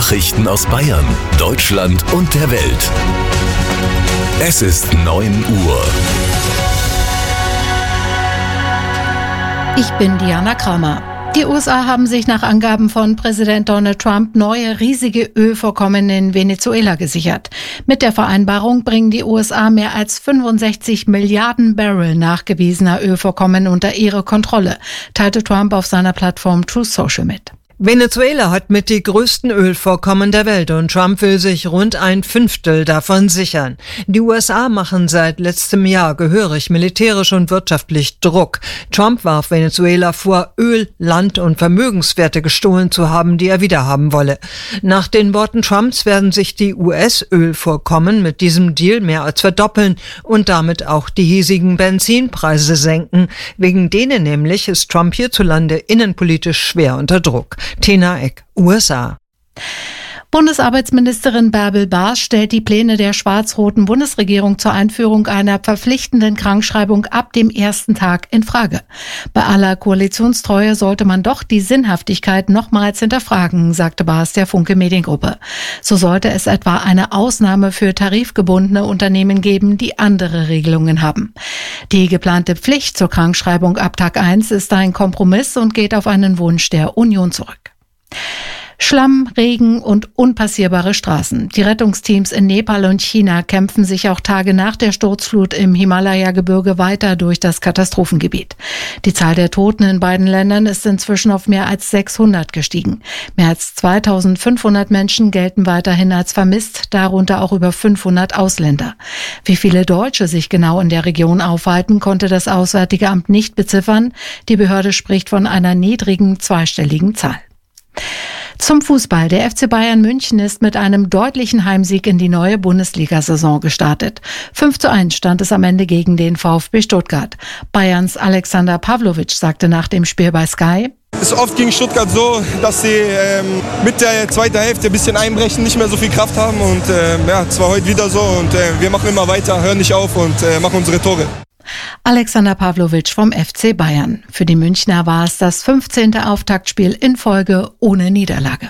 Nachrichten aus Bayern, Deutschland und der Welt. Es ist 9 Uhr. Ich bin Diana Kramer. Die USA haben sich nach Angaben von Präsident Donald Trump neue riesige Ölvorkommen in Venezuela gesichert. Mit der Vereinbarung bringen die USA mehr als 65 Milliarden Barrel nachgewiesener Ölvorkommen unter ihre Kontrolle, teilte Trump auf seiner Plattform Truth Social mit. Venezuela hat mit die größten Ölvorkommen der Welt und Trump will sich rund 1/5 davon sichern. Die USA machen seit letztem Jahr gehörig militärisch und wirtschaftlich Druck. Trump warf Venezuela vor, Öl, Land und Vermögenswerte gestohlen zu haben, die er wiederhaben wolle. Nach den Worten Trumps werden sich die US-Ölvorkommen mit diesem Deal mehr als verdoppeln und damit auch die hiesigen Benzinpreise senken. Wegen denen nämlich ist Trump hierzulande innenpolitisch schwer unter Druck. Tena Eck, USA. Bundesarbeitsministerin Bärbel Baas stellt die Pläne der schwarz-roten Bundesregierung zur Einführung einer verpflichtenden Krankschreibung ab dem ersten Tag in Frage. Bei aller Koalitionstreue sollte man doch die Sinnhaftigkeit nochmals hinterfragen, sagte Baas der Funke Mediengruppe. So sollte es etwa eine Ausnahme für tarifgebundene Unternehmen geben, die andere Regelungen haben. Die geplante Pflicht zur Krankschreibung ab Tag 1 ist ein Kompromiss und geht auf einen Wunsch der Union zurück. Schlamm, Regen und unpassierbare Straßen. Die Rettungsteams in Nepal und China kämpfen sich auch Tage nach der Sturzflut im Himalaya-Gebirge weiter durch das Katastrophengebiet. Die Zahl der Toten in beiden Ländern ist inzwischen auf mehr als 600 gestiegen. Mehr als 2500 Menschen gelten weiterhin als vermisst, darunter auch über 500 Ausländer. Wie viele Deutsche sich genau in der Region aufhalten, konnte das Auswärtige Amt nicht beziffern. Die Behörde spricht von einer niedrigen zweistelligen Zahl. Zum Fußball. Der FC Bayern München ist mit einem deutlichen Heimsieg in die neue Bundesliga-Saison gestartet. 5:1 stand es am Ende gegen den VfB Stuttgart. Bayerns Alexander Pavlovic sagte nach dem Spiel bei Sky: Es ist oft gegen Stuttgart so, dass sie mit der zweiten Hälfte ein bisschen einbrechen, nicht mehr so viel Kraft haben. Und es war heute wieder so. Und wir machen immer weiter, hören nicht auf und machen unsere Tore. Alexander Pavlovic vom FC Bayern. Für die Münchner war es das 15. Auftaktspiel in Folge ohne Niederlage.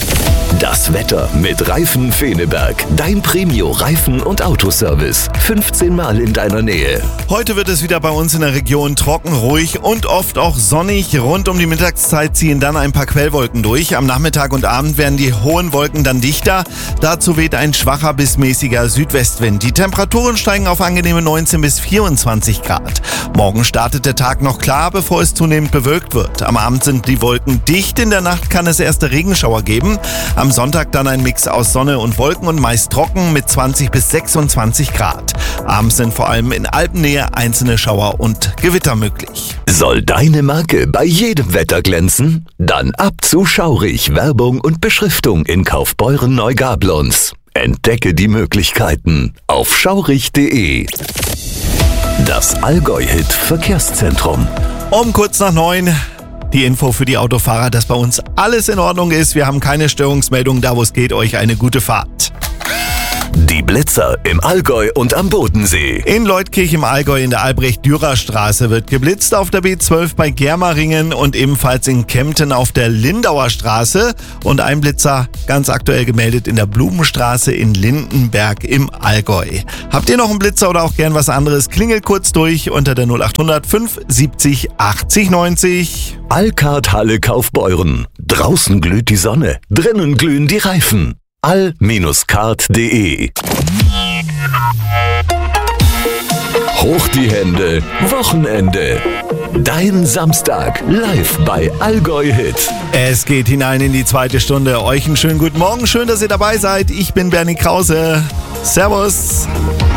Das Wetter mit Reifen Feneberg. Dein Premio-Reifen- und Autoservice. 15 Mal in deiner Nähe. Heute wird es wieder bei uns in der Region trocken, ruhig und oft auch sonnig. Rund um die Mittagszeit ziehen dann ein paar Quellwolken durch. Am Nachmittag und Abend werden die hohen Wolken dann dichter. Dazu weht ein schwacher bis mäßiger Südwestwind. Die Temperaturen steigen auf angenehme 19 bis 24 Grad. Morgen startet der Tag noch klar, bevor es zunehmend bewölkt wird. Am Abend sind die Wolken dicht. In der Nacht kann es erste Regenschauer geben. Am Sonntag dann ein Mix aus Sonne und Wolken und meist trocken mit 20 bis 26 Grad. Abends sind vor allem in Alpennähe einzelne Schauer und Gewitter möglich. Soll deine Marke bei jedem Wetter glänzen? Dann ab zu Schaurig Werbung und Beschriftung in Kaufbeuren Neugablons. Entdecke die Möglichkeiten auf schaurig.de. Das Allgäu-Hit Verkehrszentrum. Um kurz nach 9. Die Info für die Autofahrer, dass bei uns alles in Ordnung ist. Wir haben keine Störungsmeldung, da wo es geht, euch eine gute Fahrt. Die Blitzer im Allgäu und am Bodensee. In Leutkirch im Allgäu in der Albrecht-Dürer-Straße wird geblitzt, auf der B12 bei Germeringen und ebenfalls in Kempten auf der Lindauer Straße. Und ein Blitzer ganz aktuell gemeldet in der Blumenstraße in Lindenberg im Allgäu. Habt ihr noch einen Blitzer oder auch gern was anderes? Klingelt kurz durch unter der 0800 570 80 90. Alcard Halle Kaufbeuren. Draußen glüht die Sonne, drinnen glühen die Reifen. all-card.de. Hoch die Hände, Wochenende. Dein Samstag live bei Allgäu Hit. Es geht hinein in die zweite Stunde. Euch einen schönen guten Morgen. Schön, dass ihr dabei seid. Ich bin Bernie Krause. Servus.